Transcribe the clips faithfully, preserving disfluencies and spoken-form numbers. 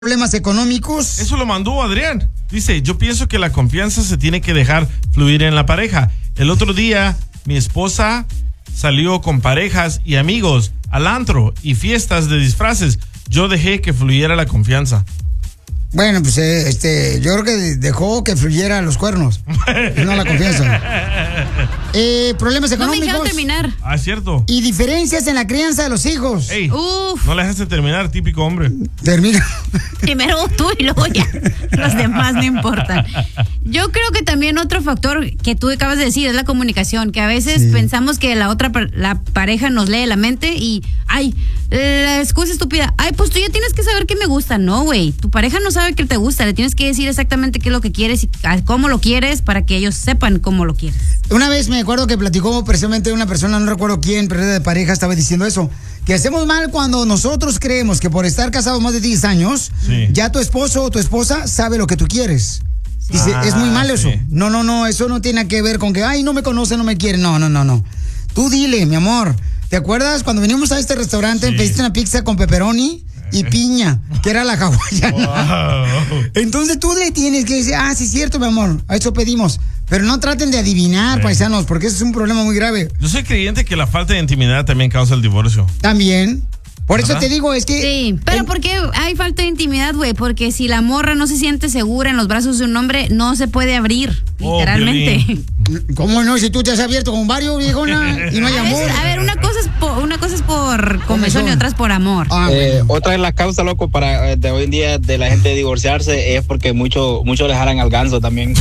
problemas económicos. Eso lo mandó Adrián. Dice, yo pienso que la confianza se tiene que dejar fluir en la pareja. El otro día, mi esposa salió con parejas y amigos al antro y fiestas de disfraces. Yo dejé que fluyera la confianza. Bueno, pues eh, este, yo creo que dejó que fluyera los cuernos, no la confianza. Eh, problemas económicos. No me dejaron terminar. Ah, es cierto. Y diferencias en la crianza de los hijos. Ey, Uf. no le dejaste terminar, típico hombre. Termina. Primero tú y luego ya. Los demás no importan. Yo creo que también otro factor que tú acabas de decir es la comunicación, que a veces sí. pensamos que la otra la pareja nos lee la mente y, ay, la excusa estúpida, ay, pues tú ya tienes que saber qué me gusta. No, güey, tu pareja no sabe qué te gusta, le tienes que decir exactamente qué es lo que quieres y cómo lo quieres para que ellos sepan cómo lo quieres. Una vez me acuerdo que platicó precisamente una persona, no recuerdo quién, pero era de pareja, estaba diciendo eso, que hacemos mal cuando nosotros creemos que por estar casados más de diez años, sí. ya tu esposo o tu esposa sabe lo que tú quieres. Dice, ah, es muy malo sí. eso. No, no, no, eso no tiene que ver con que, ay, no me conoce, no me quiere. No, no, no, no. Tú dile, mi amor, ¿te acuerdas cuando venimos a este restaurante, sí. pediste una pizza con pepperoni y piña, que era la hawaiana? Wow. Entonces tú le tienes que decir, ah, sí es cierto, mi amor, a eso pedimos. Pero no traten de adivinar, sí. paisanos, porque eso es un problema muy grave. Yo soy creyente que la falta de intimidad también causa el divorcio. También. Por eso ¿verdad? te digo, es que... Sí, pero en... ¿por qué hay falta de intimidad, güey? Porque si la morra no se siente segura en los brazos de un hombre, no se puede abrir, oh, literalmente. Violín. ¿Cómo no? Si tú te has abierto con varios, viejona, y no hay a amor. Veces, a ver, una cosa es por, una cosa es por comezón y otra es por amor. Ah, eh, otra de las causas, loco, para de hoy en día de la gente divorciarse es porque muchos mucho le jalan al ganso también.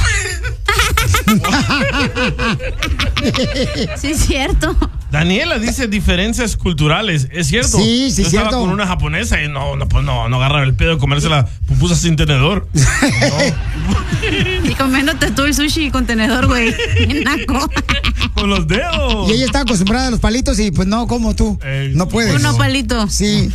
Sí, es cierto. Daniela dice diferencias culturales, ¿es cierto? Sí, sí, Yo cierto. estaba con una japonesa y no, no, pues no, no agarra el pedo de comerse la pupusa sin tenedor. No. Y comiéndote tú el sushi con tenedor, güey. Naco. Con los dedos. Y ella está acostumbrada a los palitos y pues no, como tú. Ey, no puedes. Uno palito. Sí.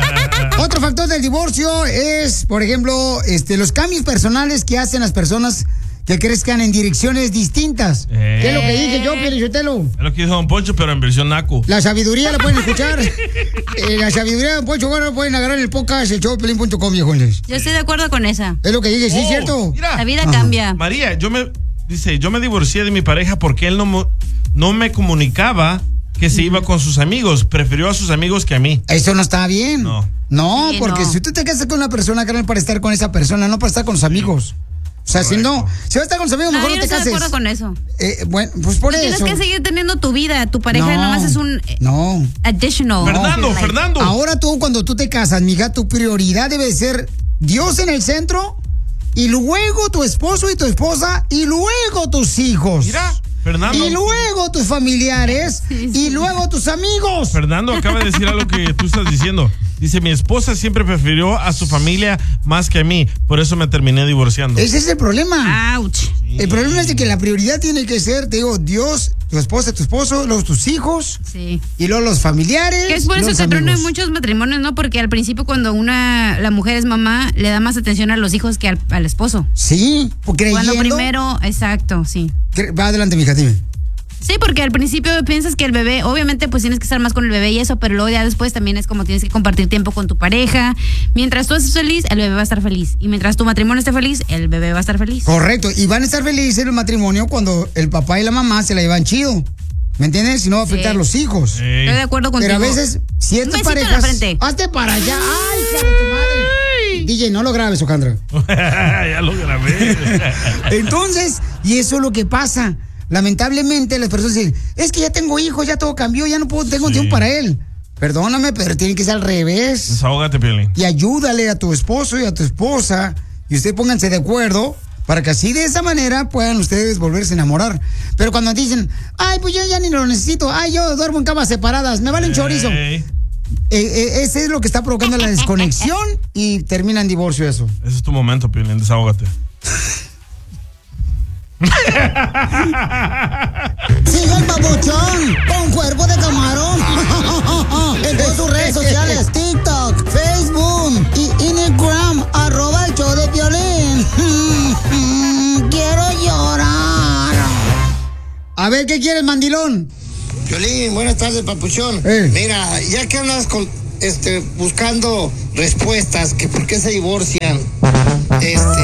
O, otro factor del divorcio es, por ejemplo, este, los cambios personales que hacen las personas que crezcan en direcciones distintas. Eh. ¿Qué es lo que dije yo, Pielichotelo? Es lo que dijo Don Poncho, pero en versión naco. La sabiduría la pueden escuchar. eh, la sabiduría de Don Poncho, bueno, pueden agarrar el podcast, el show pelín punto com, viejones. Yo estoy de acuerdo con esa. Es lo que dije, ¿sí, oh, cierto? Mira. La vida Ajá. cambia. María, yo me, dice, yo me divorcié de mi pareja porque él no, no me comunicaba que se iba con sus amigos. Prefirió a sus amigos que a mí. Eso no está bien. No. No, sí, porque no. si tú te casas con una persona, carnal, para estar con esa persona, no para estar con los amigos. O sea, Correcto. si no, si vas a estar con sus amigos, mejor no, no te cases. Yo estoy de acuerdo con eso. Eh, bueno, pues por tú eso. Tienes que seguir teniendo tu vida. Tu pareja no, nomás es un no. additional. Fernando, like. Fernando. Ahora tú, cuando tú te casas, mija, tu prioridad debe ser Dios en el centro y luego tu esposo y tu esposa y luego tus hijos. Mira. Fernando. Y luego tus familiares sí, sí. y luego tus amigos. Fernando acaba de decir algo que tú estás diciendo. Dice, mi esposa siempre prefirió a su familia más que a mí, por eso me terminé divorciando. Ese es el problema. Ouch. Sí. El problema es de que la prioridad tiene que ser, te digo, Dios, tu esposa, tu esposo, luego tus hijos. Sí. Y luego los familiares. Que es por eso que truenan muchos matrimonios, ¿no? Porque al principio cuando una la mujer es mamá, le da más atención a los hijos que al, al esposo. Sí, creyendo. Cuando primero, exacto, sí. Va adelante, mija, dime. Sí, porque al principio piensas que el bebé, obviamente pues tienes que estar más con el bebé y eso, pero luego ya después también es como tienes que compartir tiempo con tu pareja. Mientras tú estés feliz, el bebé va a estar feliz. Y mientras tu matrimonio esté feliz, el bebé va a estar feliz. Correcto, y van a estar felices en el matrimonio cuando el papá y la mamá se la llevan chido. ¿Me entiendes? Si no va a afectar a sí. los hijos. Sí. Estoy de acuerdo contigo. Pero a veces, ciertas parejas... Hazte para allá. ¡Ay, hija de tu madre! D J, no lo grabes, Ojandra. Ya lo grabé. Entonces, y eso es lo que pasa. Lamentablemente las personas dicen, es que ya tengo hijos, ya todo cambió, ya no puedo, tengo sí. tiempo para él. Perdóname, pero tiene que ser al revés. Desahógate, Piolín. Y ayúdale a tu esposo y a tu esposa, y ustedes pónganse de acuerdo, para que así de esa manera puedan ustedes volverse a enamorar. Pero cuando dicen, ay, pues yo ya ni lo necesito, ay, yo duermo en camas separadas, me vale un chorizo. Eh, eh, ese es lo que está provocando la desconexión y termina en divorcio eso. Ese es tu momento, Piolín, desahógate. Sigue el babuchón con cuerpo de camarón en todas sus redes sociales, TikTok, Facebook y Instagram, arroba el show de Piolín. Quiero llorar. A ver, ¿qué quieres, mandilón? Piolín, buenas tardes, papuchón. Eh. Mira, ya que andas con, este, buscando respuestas, que por qué se divorcian. Este,